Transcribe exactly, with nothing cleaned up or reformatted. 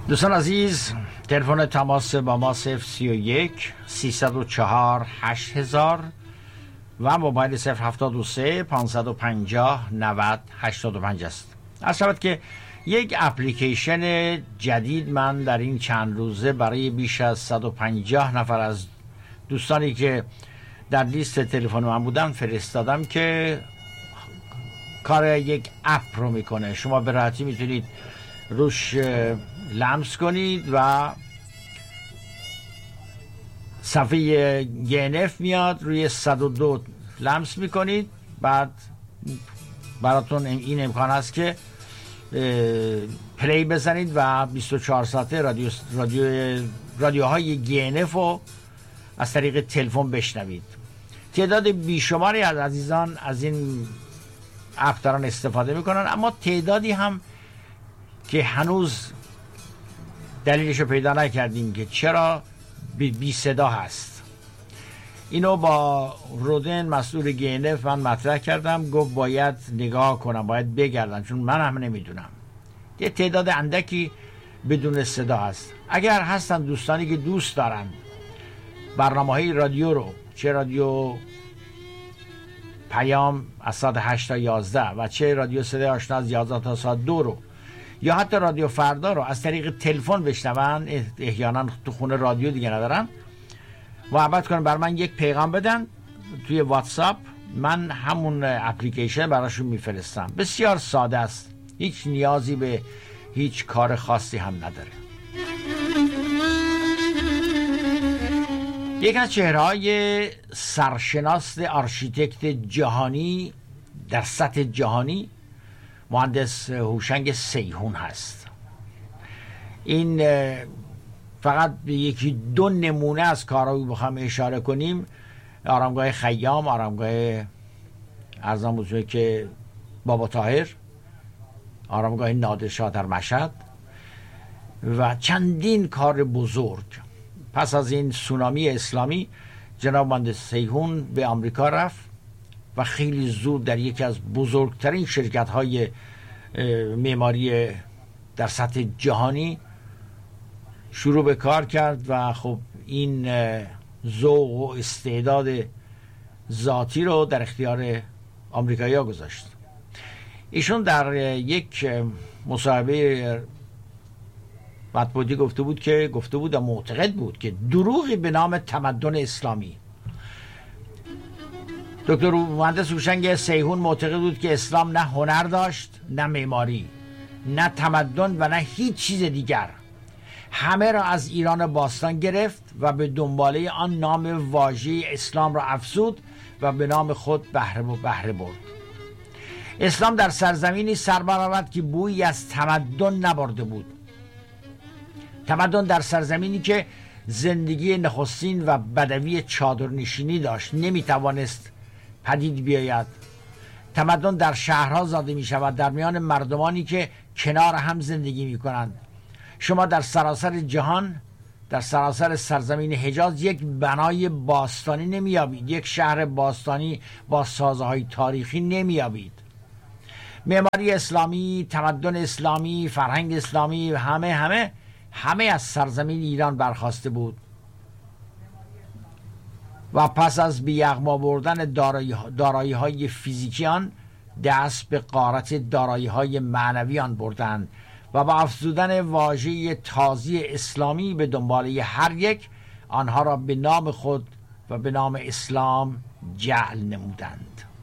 دوستان عزیز، تلفن تماس با ما صفر سی و یک سیصد و چهار هشت هزار و موبایل صفر هفتاد و سه پانصد و پنجاه نود هشتاد و پنج است. از شود که یک اپلیکیشن جدید من در این چند روزه برای بیش از صد و پنجاه نفر از دوستانی که در لیست تلفن من بودن فرستادم که کار یک اپ رو میکنه. شما به راحتی میتونید روش لمس کنید و صفحه جی ان اف میاد، روی صد و دو لمس میکنید، بعد براتون این امکان هست که پلی بزنید و بیست و چهار ساعته رادیو رادیو رادیوهای جی ان اف رو از طریق تلفن بشنوید. تعداد بیشماری از عزیزان از این اپ دارن استفاده میکنن، اما تعدادی هم که هنوز دلیلش رو پیدا نکردیم که چرا بی, بی صدا هست. اینو با رودن مسئول جی ان اف من مطرح کردم، گفت باید نگاه کنم، باید بگردم، چون من هم نمیدونم. یه تعداد اندکی بدون صدا هست. اگر هستن دوستانی که دوست دارن برنامه‌های رادیو رو، چه رادیو پیام از ساعت هشت تا یازده و چه رادیو صدای آشنا از یازده تا ساعت دو رو، یا حتی رادیو فردا رو از طریق تلفن بشنون، احیانا تو خونه رادیو دیگه ندارن، محبت کنن بر من یک پیغام بدن توی واتساپ، من همون اپلیکیشن براشون میفرستم. بسیار ساده است، هیچ نیازی به هیچ کار خاصی هم نداره. یک از چهره‌های سرشناس آرشیتکت جهانی در سطح جهانی مهندس هوشنگ سیحون هست. این فقط یکی دو نمونه از کارهایی بخوام اشاره کنیم: آرامگاه خیام، آرامگاه ارزان بزرگ که بابا طاهر، آرامگاه نادرشاه در مشهد و چندین کار بزرگ. پس از این سونامی اسلامی جناب مهندس سیحون به آمریکا رفت و خیلی زود در یکی از بزرگترین شرکت‌های معماری در سطح جهانی شروع به کار کرد و خب این ذوق و استعداد ذاتی رو در اختیار آمریکایی‌ها گذاشت. ایشون در یک مصاحبه مطبوعاتی گفته بود که گفته بود و معتقد بود که دروغی به نام تمدن اسلامی. دکتر مهندس هوشنگ سیحون معتقد بود که اسلام نه هنر داشت، نه معماری، نه تمدن و نه هیچ چیز دیگر. همه را از ایران باستان گرفت و به دنباله آن نام واژه اسلام را افزود و به نام خود بهره بهره برد. اسلام در سرزمینی سر برآورد که بویی از تمدن نبرده بود. تمدن در سرزمینی که زندگی نخستین و بدوی چادرنشینی داشت نمیتوانست پدید بیاید. تمدن در شهرها زاده می شود، در میان مردمانی که کنار هم زندگی می کنند. شما در سراسر جهان، در سراسر سرزمین حجاز یک بنای باستانی نمیابید، یک شهر باستانی با سازه‌های تاریخی نمیابید. معماری اسلامی، تمدن اسلامی، فرهنگ اسلامی، همه همه همه از سرزمین ایران برخاسته بود و پس از به یغما بردن دارایی های فیزیکی آن دست به غارت دارایی های معنوی آن بردند و با افزودن واژه تازی اسلامی به دنباله هر یک آنها را به نام خود و به نام اسلام جعل نمودند.